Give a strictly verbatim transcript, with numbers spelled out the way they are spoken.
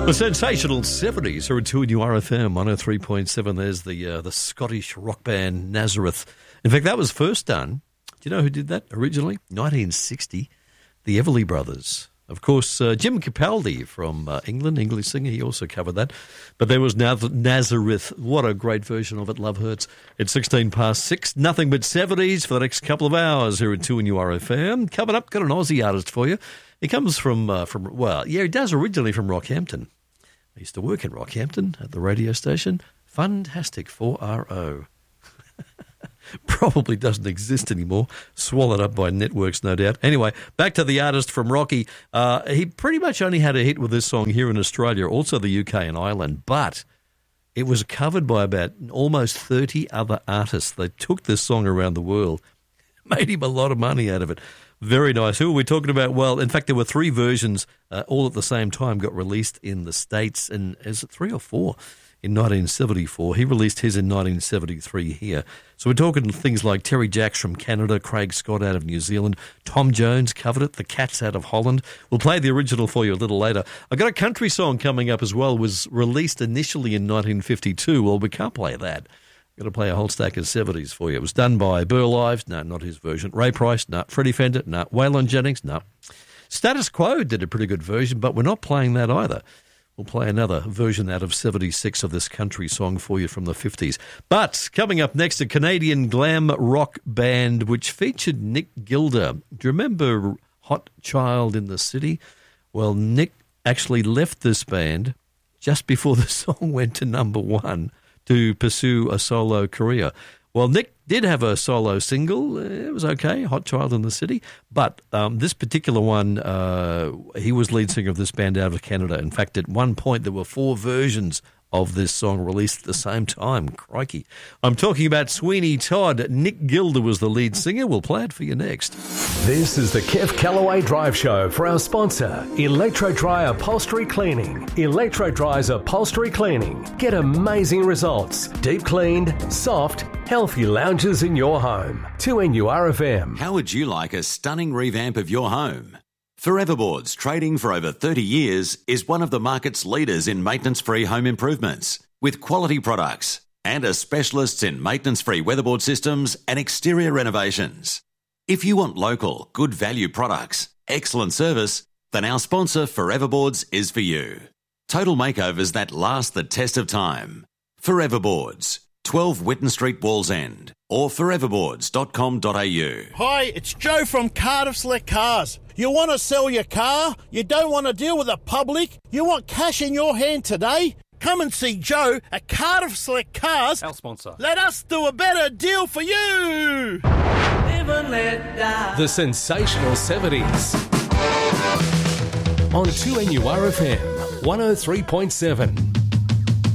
The sensational seventies are at two N U R F M one oh three point seven. There's the uh, the Scottish rock band Nazareth. In fact, that was first done. Do you know who did that originally? nineteen sixty, the Everly Brothers. Of course, uh, Jim Capaldi from uh, England, English singer, he also covered that. But there was Naz- Nazareth. What a great version of it. Love Hurts. It's sixteen past six. Nothing but seventies for the next couple of hours here at two N U R F M. Coming up, got an Aussie artist for you. He comes from, uh, from well, yeah, he does originally from Rockhampton. I used to work in Rockhampton at the radio station. Fantastic four R O. Probably doesn't exist anymore. Swallowed up by networks, no doubt. Anyway, back to the artist from Rocky. Uh, he pretty much only had a hit with this song here in Australia, also the U K and Ireland, but it was covered by about almost thirty other artists. They took this song around the world, made him a lot of money out of it. Very nice. Who are we talking about? Well, in fact, there were three versions uh, all at the same time got released in the States, and is it three or four? In nineteen seventy-four. He released his in nineteen seventy-three here. So we're talking things like Terry Jacks from Canada, Craig Scott out of New Zealand, Tom Jones covered it, the Cats out of Holland. We'll play the original for you a little later. I've got a country song coming up as well. It was released initially in nineteen fifty-two. Well, we can't play that. I've got to play a whole stack of seventies for you. It was done by Burl Ives. No, not his version. Ray Price. No. Freddie Fender. No. Waylon Jennings. No. Status Quo did a pretty good version, but we're not playing that either. We'll play another version out of seventy-six of this country song for you from the fifties. But coming up next, a Canadian glam rock band which featured Nick Gilder. Do you remember Hot Child in the City? Well, Nick actually left this band just before the song went to number one to pursue a solo career. Well, Nick did have a solo single. It was okay, Hot Child in the City. But um, this particular one, uh, he was lead singer of this band out of Canada. In fact, at one point, there were four versions of this song released at the same time. Crikey. I'm talking about Sweeney Todd. Nick Gilder was the lead singer. We'll play it for you next. This is the Kev Callaway Drive Show for our sponsor, Electro Dry Upholstery Cleaning. Electro Dry's Upholstery Cleaning. Get amazing results. Deep cleaned, soft, healthy lounges in your home. two N U R F M. How would you like a stunning revamp of your home? Foreverboards, trading for over thirty years, is one of the market's leaders in maintenance-free home improvements, with quality products and are specialists in maintenance-free weatherboard systems and exterior renovations. If you want local, good value products, excellent service, then our sponsor Foreverboards is for you. Total makeovers that last the test of time. Foreverboards, twelve Whitten Street, Wallsend, or foreverboards dot com dot a u. Hi, it's Joe from Cardiff Select Cars. You want to sell your car? You don't want to deal with the public? You want cash in your hand today? Come and see Joe at Cardiff Select Cars. Our sponsor. Let us do a better deal for you. The sensational seventies. On two N U R F M one oh three point seven.